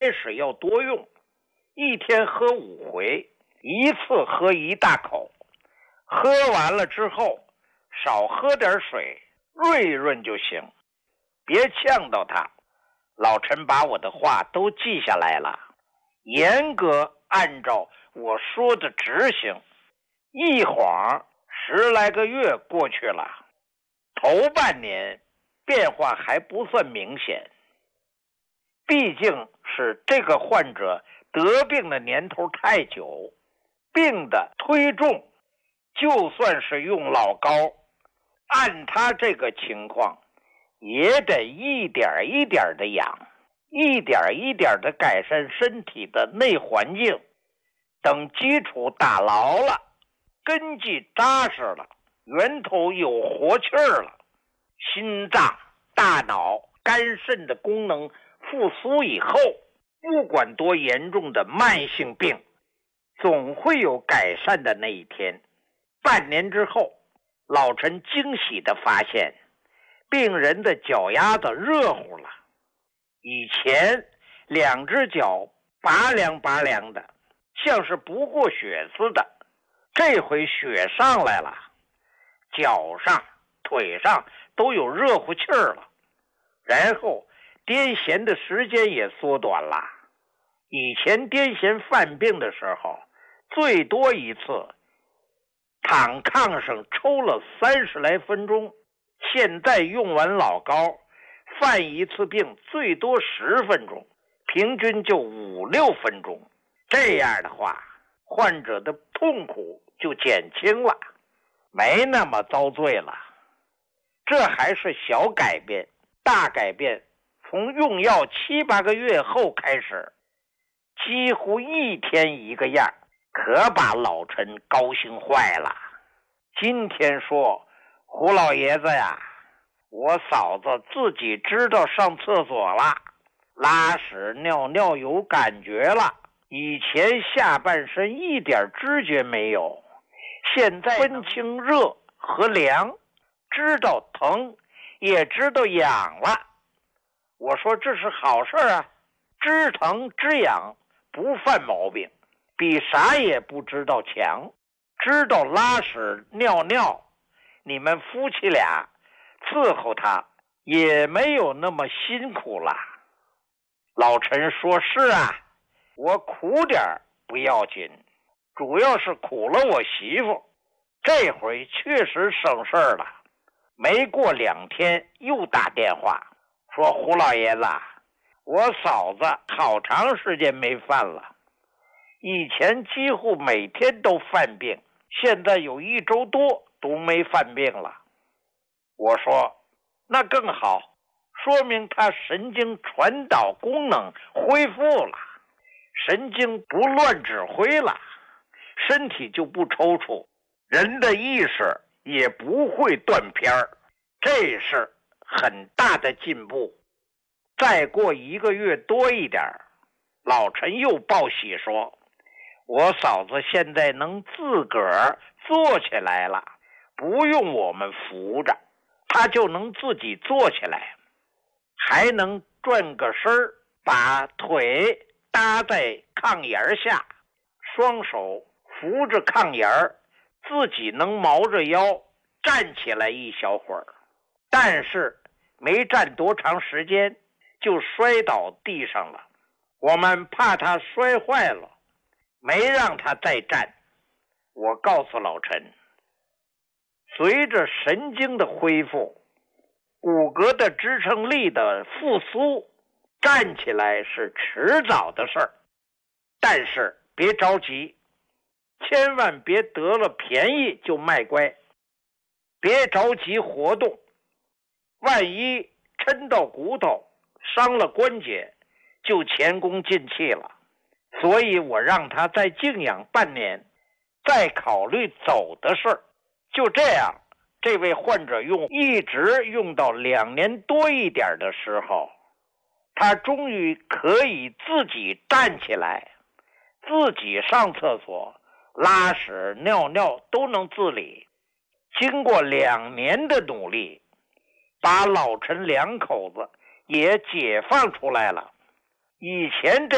开始要多用，一天喝5回，一次喝1大口，喝完了之后少喝点水，润一润就行，别呛到他。老陈把我的话都记下来了，严格按照我说的执行。一晃10来个月过去了，头半年变化还不算明显，毕竟是这个患者得病的年头太久，病的忒重，就算是用老膏，按他这个情况也得一点一点的养，一点一点的改善身体的内环境。等基础打牢了，根基扎实了，源头有活气儿了，心脏、大脑、肝肾的功能复苏以后，不管多严重的慢性病，总会有改善的那一天。半年之后，老陈惊喜地发现，病人的脚丫子热乎了，以前2只脚拔凉拔凉的，像是不过血似的，这回血上来了，脚上、腿上都有热乎气儿了，然后癫痫的时间也缩短了。以前癫痫犯病的时候，最多一次躺炕上抽了30来分钟，现在用完老膏，犯一次病最多10分钟，平均就5、6分钟。这样的话，患者的痛苦就减轻了，没那么遭罪了。这还是小改变，大改变从用药7、8个月后开始，几乎一天一个样，可把老陈高兴坏了。今天说，胡老爷子呀，我嫂子自己知道上厕所了，拉屎尿尿有感觉了，以前下半身一点知觉没有，现在分清热和凉，知道疼也知道痒了。我说这是好事啊，知疼知痒不犯毛病，比啥也不知道强。知道拉屎尿尿，你们夫妻俩伺候他也没有那么辛苦了。老陈说是啊，我苦点不要紧，主要是苦了我媳妇，这回确实省事儿了。没过2天又打电话说，胡老爷子，我嫂子好长时间没犯了，以前几乎每天都犯病，现在有1周多都没犯病了。我说那更好，说明他神经传导功能恢复了，神经不乱指挥了，身体就不抽搐，人的意识也不会断片儿，这是很大的进步。再过1个月多一点，老陈又报喜说，我嫂子现在能自个儿坐起来了，不用我们扶着，她就能自己坐起来，还能转个身儿，把腿搭在炕沿下，双手扶着炕沿，自己能毛着腰站起来一小会儿。但是没站多长时间就摔倒地上了，我们怕他摔坏了，没让他再站。我告诉老陈，随着神经的恢复，骨骼的支撑力的复苏，站起来是迟早的事儿，但是别着急，千万别得了便宜就卖乖，别着急活动，万一抻到骨头伤了关节就前功尽弃了。所以我让他再静养半年，再考虑走的事儿。就这样，这位患者一直用到2年多一点的时候，他终于可以自己站起来，自己上厕所，拉屎尿尿都能自理。经过2年的努力，把老陈2口子也解放出来了。以前这